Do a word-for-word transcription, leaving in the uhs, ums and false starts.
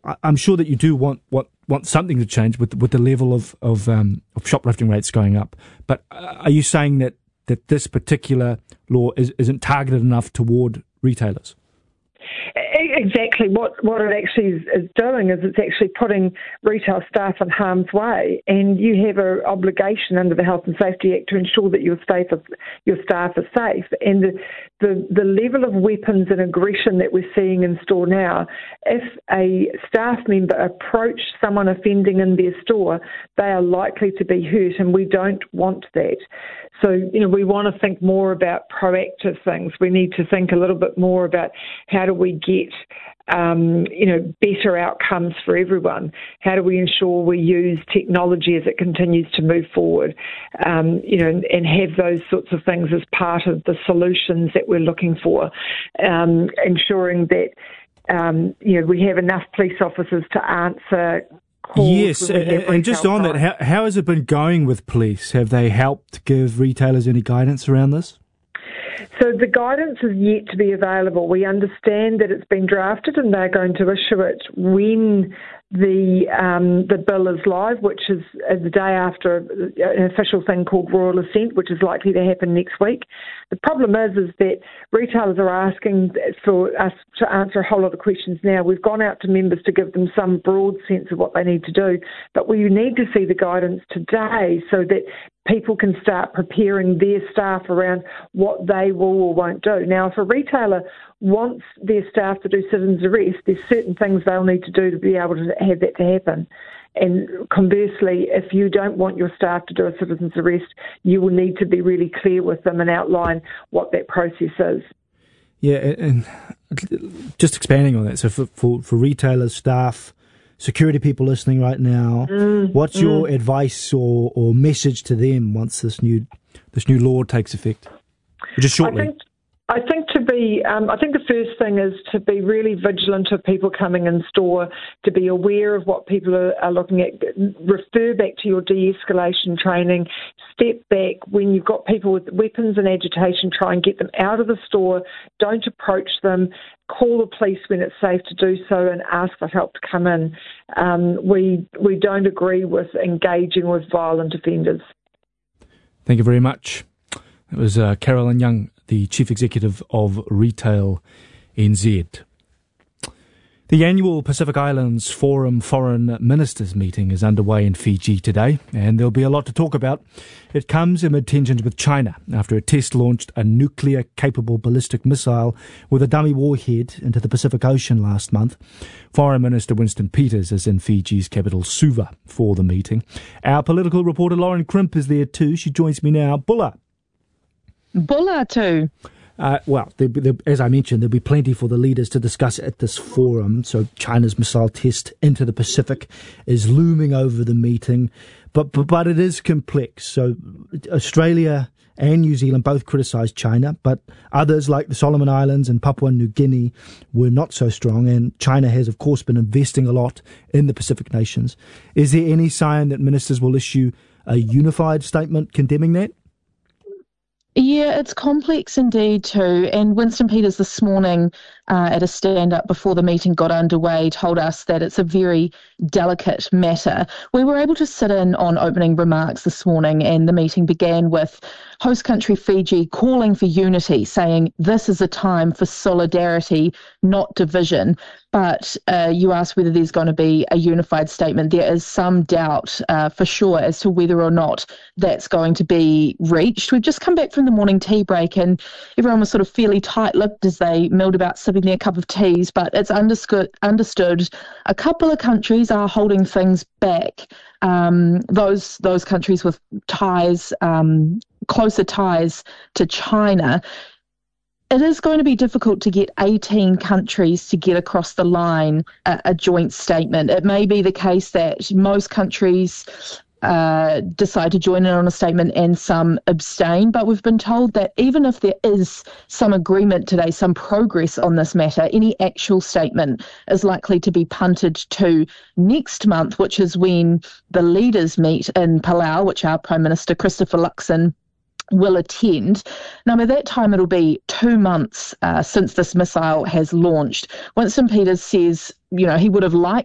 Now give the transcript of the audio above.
I, I'm sure that you do want want, want something to change with with the level of of, um, of shoplifting rates going up. But uh, are you saying that, that this particular law is, isn't targeted enough toward retailers? Exactly. What what it actually is, is doing is it's actually putting retail staff in harm's way, and you have an obligation under the Health and Safety Act to ensure that your staff is, your staff are safe. And the, the the level of weapons and aggression that we're seeing in store now, if a staff member approach someone offending in their store, they are likely to be hurt, and we don't want that. So, you know, we want to think more about proactive things. We need to think a little bit more about how do we get, um, you know, better outcomes for everyone? How do we ensure we use technology as it continues to move forward? Um, you know, and, and have those sorts of things as part of the solutions that we're looking for, um, ensuring that, um, you know, we have enough police officers to answer Yes, and, and just on that, how, how has it been going with police? Have they helped give retailers any guidance around this? So the guidance is yet to be available. We understand that it's been drafted and they're going to issue it when the um, the bill is live, which is uh, the day after an official thing called Royal Assent, which is likely to happen next week. The problem is, is that retailers are asking for us to answer a whole lot of questions now. We've gone out to members to give them some broad sense of what they need to do, but we need to see the guidance today so that people can start preparing their staff around what they will or won't do. Now, if a retailer wants their staff to do citizens arrest, there's certain things they'll need to do to be able to have that to happen. And conversely, if you don't want your staff to do a citizens arrest, you will need to be really clear with them and outline what that process is. Yeah, and just expanding on that, so for, for, for retailers, staff, security people listening right now, mm, what's mm. your advice or, or message to them once this new this new law takes effect? Just shortly. I think, I think to be, um, I think the first thing is to be really vigilant of people coming in store, to be aware of what people are, are looking at, refer back to your de-escalation training, step back when you've got people with weapons and agitation, try and get them out of the store, don't approach them, call the police when it's safe to do so and ask for help to come in. Um, we, we don't agree with engaging with violent offenders. Thank you very much. It was uh, Carolyn Young, the Chief Executive of Retail N Z. The annual Pacific Islands Forum Foreign Ministers meeting is underway in Fiji today, and there'll be a lot to talk about. It comes amid tensions with China after a test launched a nuclear-capable ballistic missile with a dummy warhead into the Pacific Ocean last month. Foreign Minister Winston Peters is in Fiji's capital Suva for the meeting. Our political reporter Lauren Crimp is there too. She joins me now. Bulla. Bulla too. Uh, well, there, there, as I mentioned, there'll be plenty for the leaders to discuss at this forum. So China's missile test into the Pacific is looming over the meeting, but but, but it is complex. So Australia and New Zealand both criticised China, but others like the Solomon Islands and Papua New Guinea were not so strong, and China has, of course, been investing a lot in the Pacific nations. Is there any sign that ministers will issue a unified statement condemning that? Yeah, it's complex indeed too. And Winston Peters this morning uh, at a stand-up before the meeting got underway told us that it's a very delicate matter. We were able to sit in on opening remarks this morning, and the meeting began with host country Fiji calling for unity, saying this is a time for solidarity, not division. But uh, you asked whether there's going to be a unified statement. There is some doubt uh, for sure as to whether or not that's going to be reached. We've just come back from the morning tea break and everyone was sort of fairly tight-lipped as they milled about sipping their cup of teas, but it's understood, understood a couple of countries are holding things back. Um, those those countries with ties, um, closer ties to China. It is going to be difficult to get eighteen countries to get across the line a, a joint statement. It may be the case that most countries uh, decide to join in on a statement and some abstain, but we've been told that even if there is some agreement today, some progress on this matter, any actual statement is likely to be punted to next month, which is when the leaders meet in Palau, which our Prime Minister Christopher Luxon will attend. Now, by that time, it'll be two months uh, since this missile has launched. Winston Peters says, you know, he would have liked